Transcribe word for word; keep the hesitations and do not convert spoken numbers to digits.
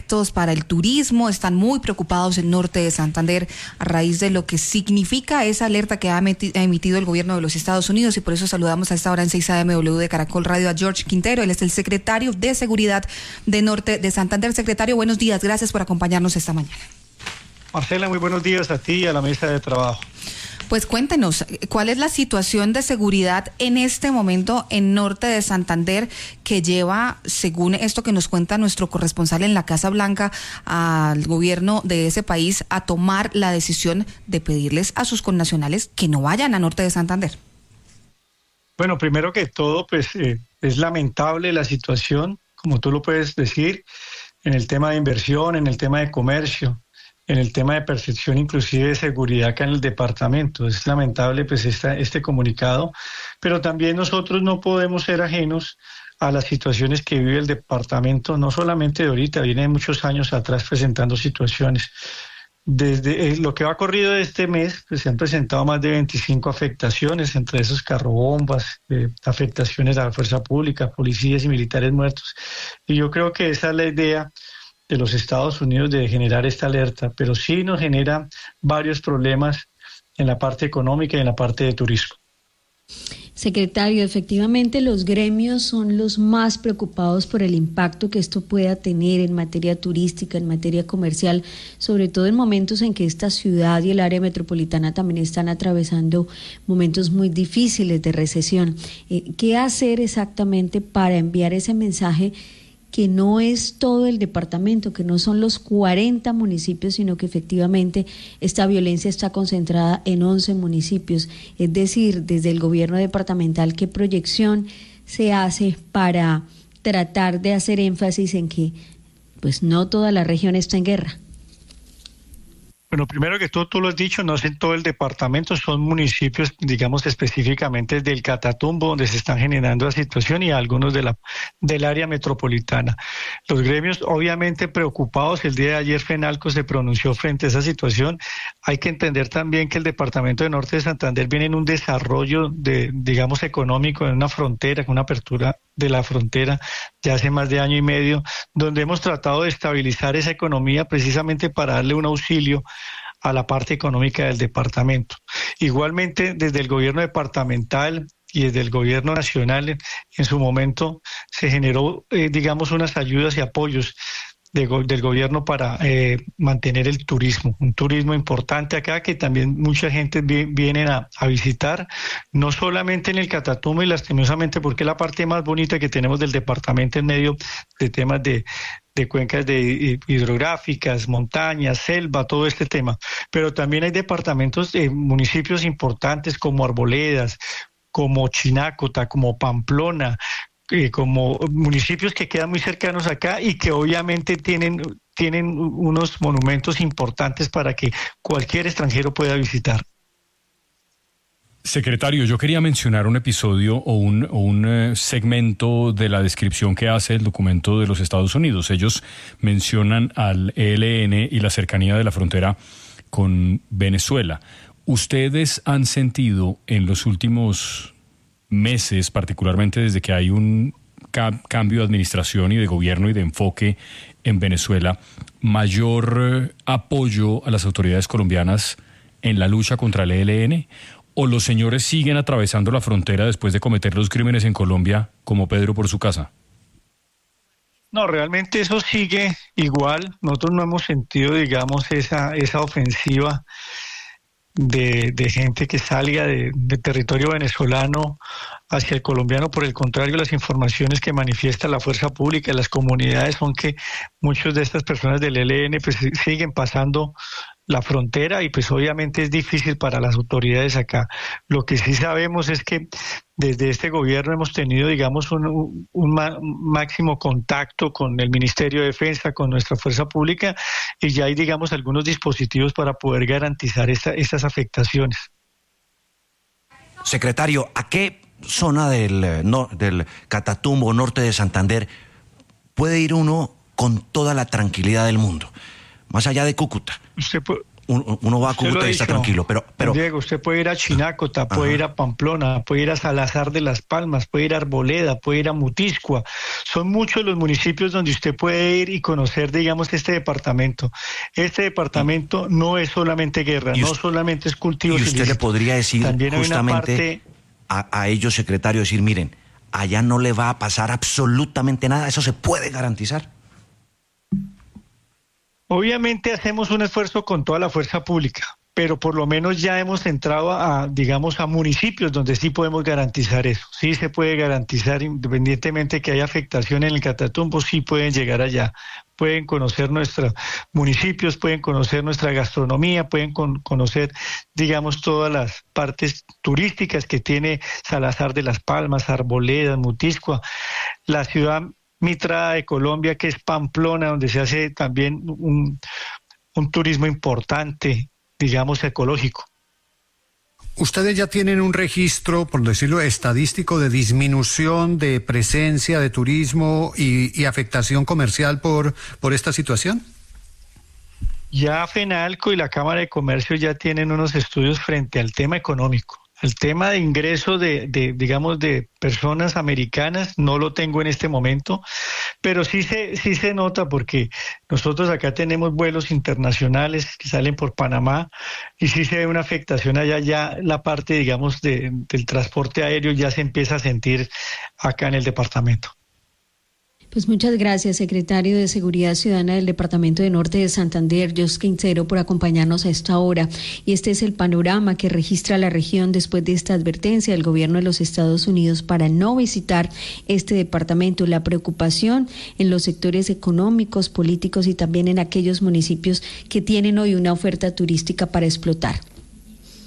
efectos para el turismo. Están muy preocupados en norte de Santander a raíz de lo que significa esa alerta que ha emitido el gobierno de los Estados Unidos, y por eso saludamos a esta hora en seis A M W de Caracol Radio a George Quintero. Él es el secretario de Seguridad de Norte de Santander. Secretario, buenos días, gracias por acompañarnos esta mañana. Marcela, muy buenos días a ti y a la mesa de trabajo. Pues cuéntenos, ¿cuál es la situación de seguridad en este momento en norte de Santander, que lleva, según esto que nos cuenta nuestro corresponsal en la Casa Blanca, al gobierno de ese país a tomar la decisión de pedirles a sus connacionales que no vayan a norte de Santander? Bueno, primero que todo, pues eh, es lamentable la situación, como tú lo puedes decir, en el tema de inversión, en el tema de comercio, en el tema de percepción inclusive de seguridad acá en el departamento. Es lamentable pues esta, este comunicado, pero también nosotros no podemos ser ajenos a las situaciones que vive el departamento, no solamente de ahorita, viene de muchos años atrás presentando situaciones. Desde eh, lo que va corrido de este mes, pues se han presentado más de veinticinco afectaciones, entre esos carrobombas, eh, afectaciones a la fuerza pública, policías y militares muertos. Y yo creo que esa es la idea de los Estados Unidos de generar esta alerta, pero sí nos genera varios problemas en la parte económica y en la parte de turismo. Secretario, efectivamente los gremios son los más preocupados por el impacto que esto pueda tener en materia turística, en materia comercial, sobre todo en momentos en que esta ciudad y el área metropolitana también están atravesando momentos muy difíciles de recesión. Eh, ¿Qué hacer exactamente para enviar ese mensaje que no es todo el departamento, que no son los cuarenta municipios, sino que efectivamente esta violencia está concentrada en once municipios? Es decir, desde el gobierno departamental, ¿qué proyección se hace para tratar de hacer énfasis en que pues no toda la región está en guerra? Bueno, primero que todo, tú lo has dicho, no es en todo el departamento, son municipios, digamos específicamente del Catatumbo, donde se están generando la situación, y algunos de la, del área metropolitana. Los gremios, obviamente preocupados, el día de ayer FENALCO se pronunció frente a esa situación. Hay que entender también que el departamento de Norte de Santander viene en un desarrollo, de, digamos, económico, en una frontera, con una apertura de la frontera ya hace más de año y medio, donde hemos tratado de estabilizar esa economía precisamente para darle un auxilio a la parte económica del departamento. Igualmente, desde el gobierno departamental y desde el gobierno nacional, en su momento se generó, eh, digamos, unas ayudas y apoyos de, del gobierno para eh, mantener el turismo, un turismo importante acá que también mucha gente vi, viene a, a visitar, no solamente en el Catatumbo y lastimosamente porque es la parte más bonita que tenemos del departamento en medio de temas de de cuencas de hidrográficas, montañas, selva, todo este tema, pero también hay departamentos, eh, municipios importantes como Arboledas, como Chinácota, como Pamplona, eh, como municipios que quedan muy cercanos acá y que obviamente tienen, tienen unos monumentos importantes para que cualquier extranjero pueda visitar. Secretario, yo quería mencionar un episodio o un, o un eh, segmento de la descripción que hace el documento de los Estados Unidos. Ellos mencionan al E L N y la cercanía de la frontera con Venezuela. ¿Ustedes han sentido en los últimos meses, particularmente desde que hay un ca- cambio de administración y de gobierno y de enfoque en Venezuela, mayor eh, apoyo a las autoridades colombianas en la lucha contra el E L N? ¿O los señores siguen atravesando la frontera después de cometer los crímenes en Colombia como Pedro por su casa? No, realmente eso sigue igual. Nosotros no hemos sentido, digamos, esa, esa ofensiva de, de gente que salga de, de territorio venezolano hacia el colombiano. Por el contrario, las informaciones que manifiesta la fuerza pública y las comunidades son que muchas de estas personas del E L N pues siguen pasando la frontera y pues obviamente es difícil para las autoridades acá. Lo que sí sabemos es que desde este gobierno hemos tenido, digamos, un, un máximo contacto con el Ministerio de Defensa, con nuestra fuerza pública, y ya hay, digamos, algunos dispositivos para poder garantizar esta, estas afectaciones. Secretario, ¿a qué zona del, no, del Catatumbo, norte de Santander, puede ir uno con toda la tranquilidad del mundo, más allá de Cúcuta? Usted puede, uno, uno va a Cúcuta y está tranquilo, pero, pero... Diego, usted puede ir a Chinácota, Ajá. puede ir a Pamplona, puede ir a Salazar de las Palmas, puede ir a Arboleda, puede ir a Mutiscua. Son muchos los municipios donde usted puede ir y conocer, digamos, este departamento. Este departamento mm. no es solamente guerra, no solamente es cultivo. Y usted ilícito. Le podría decir También justamente parte... a, a ellos, secretario, decir, miren, allá no le va a pasar absolutamente nada, ¿eso se puede garantizar? Obviamente hacemos un esfuerzo con toda la fuerza pública, pero por lo menos ya hemos entrado a, digamos, a municipios donde sí podemos garantizar eso. Sí se puede garantizar, independientemente de que haya afectación en el Catatumbo, sí pueden llegar allá. Pueden conocer nuestros municipios, pueden conocer nuestra gastronomía, pueden con, conocer, digamos, todas las partes turísticas que tiene Salazar de las Palmas, Arboleda, Mutiscua, la ciudad Mitra de Colombia, que es Pamplona, donde se hace también un, un turismo importante, digamos, ecológico. Ustedes ya tienen un registro, por decirlo, estadístico de disminución de presencia de turismo y, y afectación comercial por, por esta situación. Ya FENALCO y la Cámara de Comercio ya tienen unos estudios frente al tema económico. El tema de ingreso de, de, digamos, de personas americanas no lo tengo en este momento, pero sí se, sí se nota porque nosotros acá tenemos vuelos internacionales que salen por Panamá y sí se ve una afectación allá, ya la parte, digamos, de, del transporte aéreo ya se empieza a sentir acá en el departamento. Pues muchas gracias, secretario de Seguridad Ciudadana del Departamento de Norte de Santander, Jos Quintero, por acompañarnos a esta hora. Y este es el panorama que registra la región después de esta advertencia del gobierno de los Estados Unidos para no visitar este departamento. La preocupación en los sectores económicos, políticos y también en aquellos municipios que tienen hoy una oferta turística para explotar.